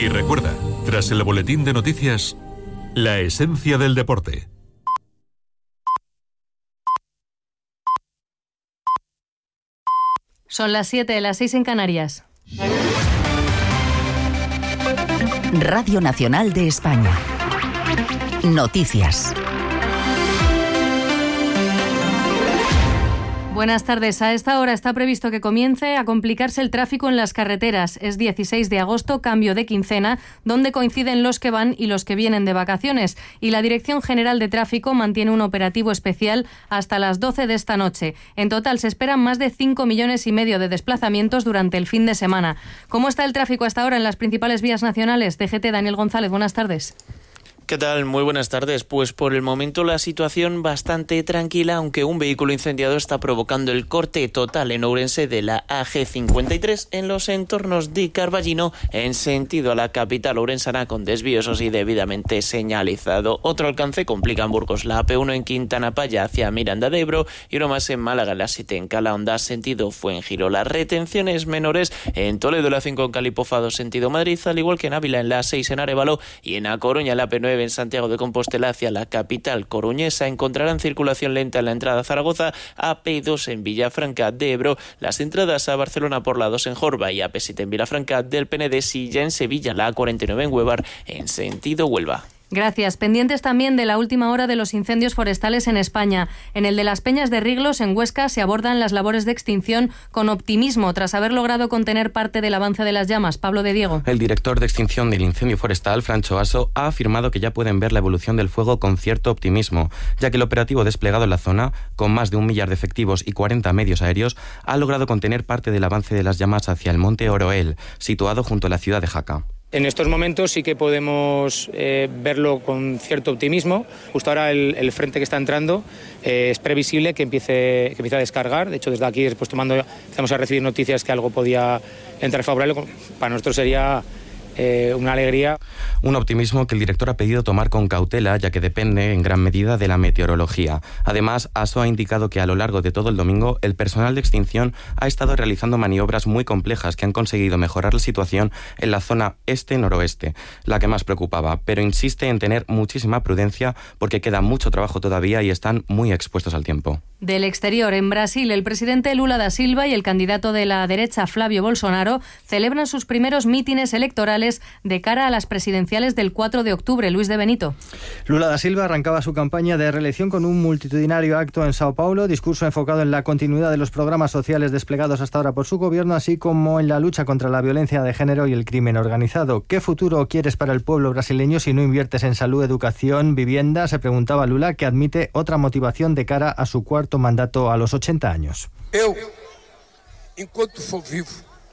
Y recuerda, tras el boletín de noticias, la esencia del deporte. Son las 7, las 6 en Canarias. Radio Nacional de España. Noticias. Buenas tardes. A esta hora está previsto que comience a complicarse el tráfico en las carreteras. Es 16 de agosto, cambio de quincena, donde coinciden los que van y los que vienen de vacaciones. Y la Dirección General de Tráfico mantiene un operativo especial hasta las 12 de esta noche. En total se esperan más de 5,5 millones de desplazamientos durante el fin de semana. ¿Cómo está el tráfico hasta ahora en las principales vías nacionales? DGT, Daniel González, buenas tardes. ¿Qué tal? Muy buenas tardes. Pues por el momento la situación bastante tranquila, aunque un vehículo incendiado está provocando el corte total en Ourense de la AG53 en los entornos de Carballino en sentido a la capital ourensana, con desvío, eso sí, debidamente señalizado. Otro alcance complica en Burgos la AP1 en Quintana Paya hacia Miranda de Ebro y uno más en Málaga, la 7 en Calahonda sentido Fuengirola. Retenciones menores en Toledo, la 5 en Calipofado sentido Madrid, al igual que en Ávila en la 6 en Arévalo y en A Coruña la AP9 en Santiago de Compostela hacia la capital coruñesa. Encontrarán circulación lenta en la entrada a Zaragoza, AP2 en Villafranca de Ebro, las entradas a Barcelona por la 2 en Jorba y AP7 en Vilafranca del Penedès y ya en Sevilla la A49 en Huevar en sentido Huelva. Gracias. Pendientes también de la última hora de los incendios forestales en España. En el de las Peñas de Riglos, en Huesca, se abordan las labores de extinción con optimismo tras haber logrado contener parte del avance de las llamas. Pablo de Diego. El director de extinción del incendio forestal, Francho Aso, ha afirmado que ya pueden ver la evolución del fuego con cierto optimismo, ya que el operativo desplegado en la zona, con más de 1 millar de efectivos y 40 medios aéreos, ha logrado contener parte del avance de las llamas hacia el monte Oroel, situado junto a la ciudad de Jaca. En estos momentos sí que podemos verlo con cierto optimismo. Justo ahora el frente que está entrando es previsible que empiece a descargar. De hecho, desde aquí después empezamos a recibir noticias que algo podía entrar favorable. Para nosotros sería una alegría. Un optimismo que el director ha pedido tomar con cautela, ya que depende en gran medida de la meteorología. Además, ASO ha indicado que a lo largo de todo el domingo el personal de extinción ha estado realizando maniobras muy complejas que han conseguido mejorar la situación en la zona este-noroeste, la que más preocupaba, pero insiste en tener muchísima prudencia porque queda mucho trabajo todavía y están muy expuestos al tiempo. Del exterior, en Brasil, el presidente Lula da Silva y el candidato de la derecha Flávio Bolsonaro celebran sus primeros mítines electorales de cara a las presidenciales del 4 de octubre. Luis de Benito. Lula da Silva arrancaba su campaña de reelección con un multitudinario acto en Sao Paulo, discurso enfocado en la continuidad de los programas sociales desplegados hasta ahora por su gobierno, así como en la lucha contra la violencia de género y el crimen organizado. ¿Qué futuro quieres para el pueblo brasileño si no inviertes en salud, educación, vivienda?, se preguntaba Lula, que admite otra motivación de cara a su cuarto mandato a los 80 años. Eu, enquanto for vivo,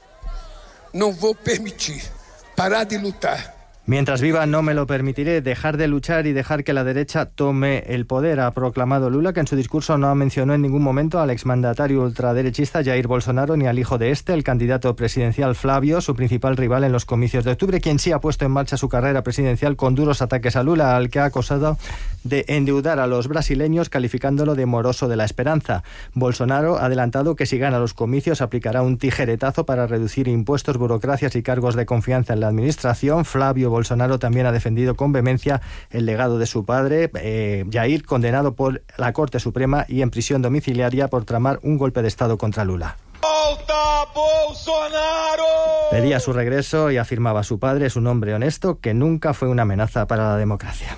não vou permitir parar de lutar. Mientras viva no me lo permitiré, dejar de luchar y dejar que la derecha tome el poder, ha proclamado Lula, que en su discurso no mencionó en ningún momento al exmandatario ultraderechista Jair Bolsonaro ni al hijo de este, el candidato presidencial Flávio, su principal rival en los comicios de octubre, quien sí ha puesto en marcha su carrera presidencial con duros ataques a Lula, al que ha acusado de endeudar a los brasileños, calificándolo de moroso de la esperanza. Bolsonaro ha adelantado que si gana los comicios aplicará un tijeretazo para reducir impuestos, burocracias y cargos de confianza en la administración. Flávio Bolsonaro también ha defendido con vehemencia el legado de su padre, Jair, condenado por la Corte Suprema y en prisión domiciliaria por tramar un golpe de Estado contra Lula. ¡Volta, Bolsonaro! Pedía su regreso y afirmaba: su padre es un hombre honesto que nunca fue una amenaza para la democracia.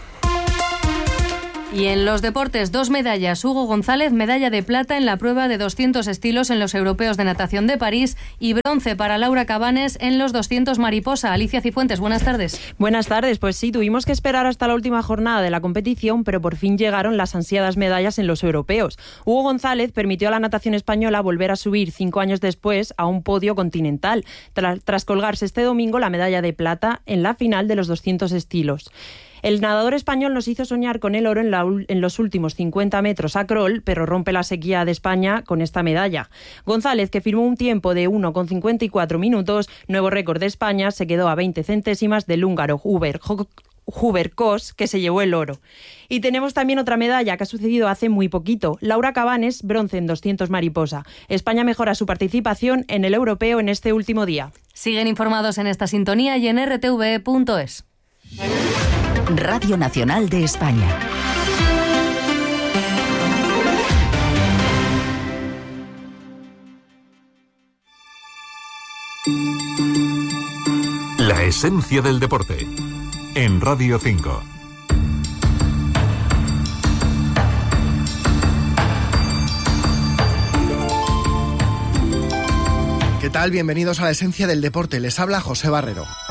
Y en los deportes, 2 medallas. Hugo González, medalla de plata en la prueba de 200 estilos en los Europeos de Natación de París y bronce para Laura Cabanes en los 200 mariposa. Alicia Cifuentes, buenas tardes. Buenas tardes, pues sí, tuvimos que esperar hasta la última jornada de la competición, pero por fin llegaron las ansiadas medallas en los Europeos. Hugo González permitió a la natación española volver a subir 5 años después a un podio continental, tras colgarse este domingo la medalla de plata en la final de los 200 estilos. El nadador español nos hizo soñar con el oro en los últimos 50 metros a crawl, pero rompe la sequía de España con esta medalla. González, que firmó un tiempo de 1,54 minutos, nuevo récord de España, se quedó a 20 centésimas del húngaro Hubert Kos, que se llevó el oro. Y tenemos también otra medalla que ha sucedido hace muy poquito. Laura Cabanes, bronce en 200 mariposa. España mejora su participación en el europeo en este último día. Siguen informados en esta sintonía y en rtve.es. Radio Nacional de España. La esencia del deporte. En Radio 5. ¿Qué tal? Bienvenidos a la esencia del deporte. Les habla José Barrero.